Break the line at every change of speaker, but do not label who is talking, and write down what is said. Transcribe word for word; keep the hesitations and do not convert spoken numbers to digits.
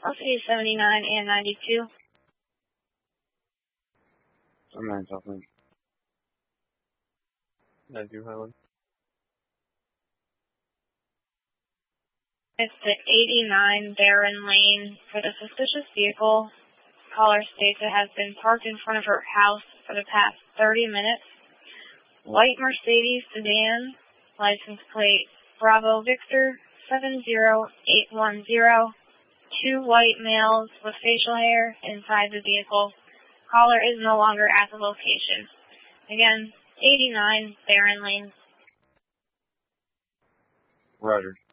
L C seventy-nine and ninety-two.
seventy-nine, South Lane.
ninety-two, Highland.
It's the eighty-nine Barron Lane for the suspicious vehicle. Caller states it has been parked in front of her house for the past thirty minutes. White Mercedes sedan, license plate Bravo Victor seven zero eight one zero. Two white males with facial hair inside the vehicle. Caller is no longer at the location. Again, eighty-nine Barron Lane.
Roger.